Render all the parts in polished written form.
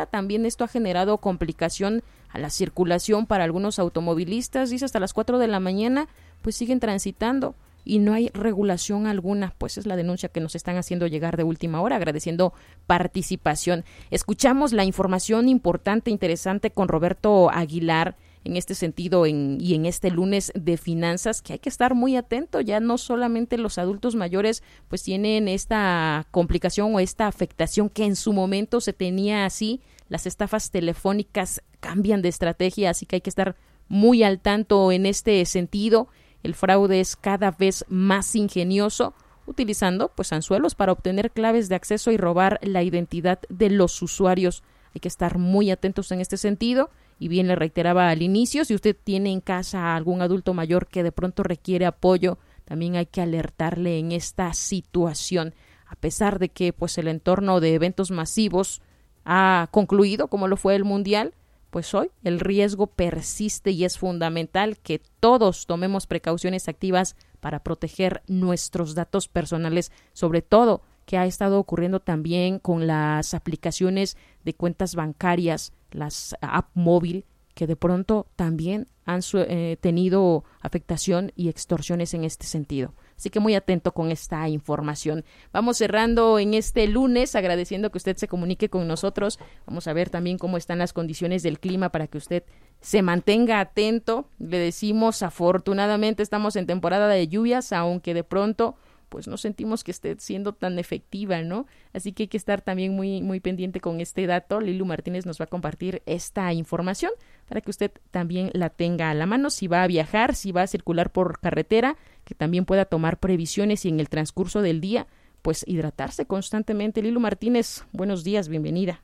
etcétera. También esto ha generado complicación a la circulación para algunos automovilistas. Dice hasta las 4 de la mañana pues siguen transitando y no hay regulación alguna. Pues es la denuncia que nos están haciendo llegar de última hora, agradeciendo participación. Escuchamos la información importante, interesante con Roberto Aguilar en este sentido y en este lunes de finanzas, que hay que estar muy atento. Ya no solamente los adultos mayores pues tienen esta complicación o esta afectación que en su momento se tenía así. Las estafas telefónicas cambian de estrategia, así que hay que estar muy al tanto en este sentido. El fraude es cada vez más ingenioso, utilizando pues anzuelos para obtener claves de acceso y robar la identidad de los usuarios. Hay que estar muy atentos en este sentido. Y bien le reiteraba al inicio, si usted tiene en casa a algún adulto mayor que de pronto requiere apoyo, también hay que alertarle en esta situación. A pesar de que pues el entorno de eventos masivos ha concluido, como lo fue el Mundial, pues hoy el riesgo persiste y es fundamental que todos tomemos precauciones activas para proteger nuestros datos personales, sobre todo que ha estado ocurriendo también con las aplicaciones de cuentas bancarias, las app móvil, que de pronto también han tenido afectación y extorsiones en este sentido. Así que muy atento con esta información. Vamos cerrando en este lunes, agradeciendo que usted se comunique con nosotros. Vamos a ver también cómo están las condiciones del clima para que usted se mantenga atento. Le decimos, afortunadamente estamos en temporada de lluvias, aunque de pronto pues no sentimos que esté siendo tan efectiva, ¿no? Así que hay que estar también muy, muy pendiente con este dato. Lilu Martínez nos va a compartir esta información para que usted también la tenga a la mano. Si va a viajar, si va a circular por carretera, que también pueda tomar previsiones y en el transcurso del día, pues hidratarse constantemente. Lilu Martínez, buenos días, bienvenida.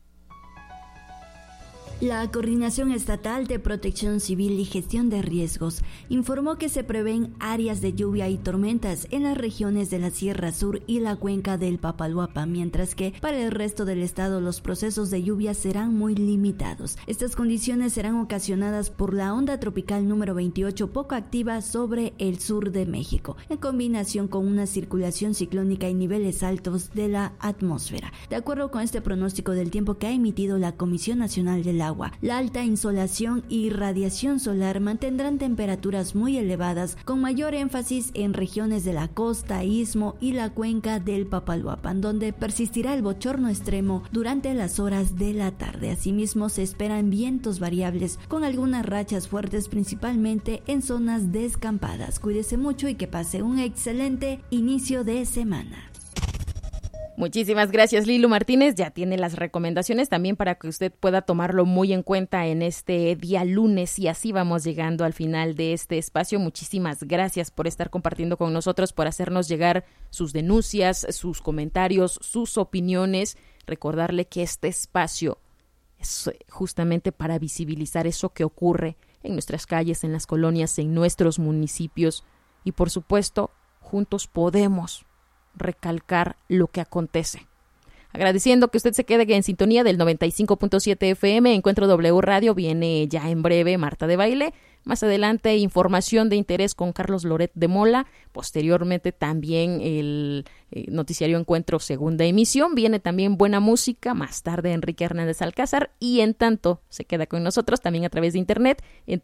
La Coordinación Estatal de Protección Civil y Gestión de Riesgos informó que se prevén áreas de lluvia y tormentas en las regiones de la Sierra Sur y la cuenca del Papaloapa, mientras que para el resto del estado los procesos de lluvia serán muy limitados. Estas condiciones serán ocasionadas por la onda tropical número 28 poco activa sobre el sur de México, en combinación con una circulación ciclónica y niveles altos de la atmósfera. De acuerdo con este pronóstico del tiempo que ha emitido la Comisión Nacional del Agua, la alta insolación y radiación solar mantendrán temperaturas muy elevadas, con mayor énfasis en regiones de la costa, istmo y la cuenca del Papaloapan, donde persistirá el bochorno extremo durante las horas de la tarde. Asimismo, se esperan vientos variables con algunas rachas fuertes, principalmente en zonas descampadas. Cuídese mucho y que pase un excelente inicio de semana. Muchísimas gracias, Lilu Martínez. Ya tiene las recomendaciones también para que usted pueda tomarlo muy en cuenta en este día lunes, y así vamos llegando al final de este espacio. Muchísimas gracias por estar compartiendo con nosotros, por hacernos llegar sus denuncias, sus comentarios, sus opiniones. Recordarle que este espacio es justamente para visibilizar eso que ocurre en nuestras calles, en las colonias, en nuestros municipios, y por supuesto, juntos podemos recalcar lo que acontece. Agradeciendo que usted se quede en sintonía del 95.7 FM, Encuentro W Radio. Viene ya en breve Marta de Baile. Más adelante, información de interés con Carlos Loret de Mola. Posteriormente, también el noticiario Encuentro segunda emisión. Viene también buena música. Más tarde, Enrique Hernández Alcázar. Y en tanto, se queda con nosotros también a través de internet en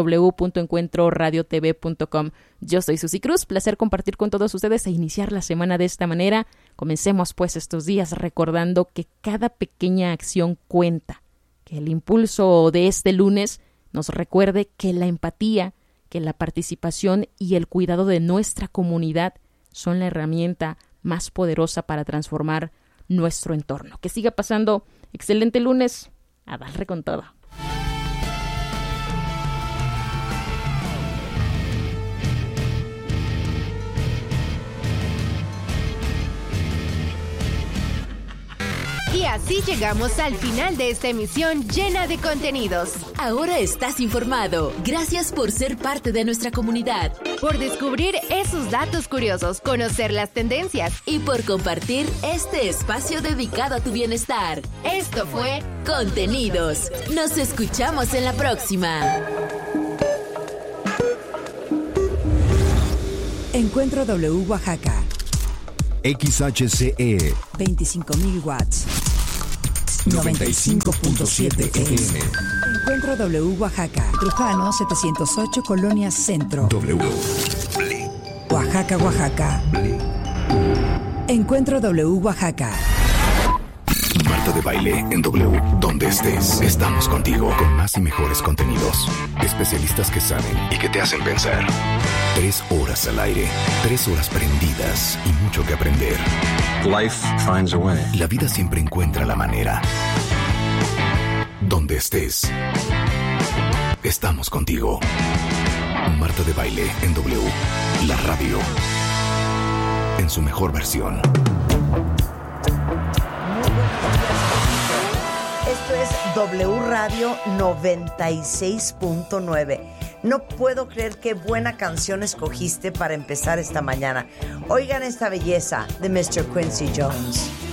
www.encuentroradiotv.com. Yo soy Susi Cruz. Placer compartir con todos ustedes e iniciar la semana de esta manera. Comencemos pues estos días recordando que cada pequeña acción cuenta. Que el impulso de este lunes nos recuerde que la empatía, que la participación y el cuidado de nuestra comunidad son la herramienta más poderosa para transformar nuestro entorno. Que siga pasando excelente lunes, a darle con todo. Y así llegamos al final de esta emisión llena de contenidos. Ahora estás informado. Gracias por ser parte de nuestra comunidad. Por descubrir esos datos curiosos, conocer las tendencias. Y por compartir este espacio dedicado a tu bienestar. Esto fue Contenidos. Nos escuchamos en la próxima. Encuentro W Oaxaca. XHCE 25,000 watts. 95.7 FM. Encuentro W Oaxaca, Trujano 708, Colonia Centro. W. Oaxaca, Oaxaca. Encuentro W Oaxaca. Marta de Baile en W. Donde estés, estamos contigo con más y mejores contenidos. Especialistas que saben y que te hacen pensar. 3 horas al aire, 3 horas prendidas y mucho que aprender. Life finds a way. La vida siempre encuentra la manera. Donde estés, estamos contigo. Marta de Baile en W. La radio en su mejor versión. Esto es W Radio 96.9. No puedo creer qué buena canción escogiste para empezar esta mañana. Oigan esta belleza de Mr. Quincy Jones.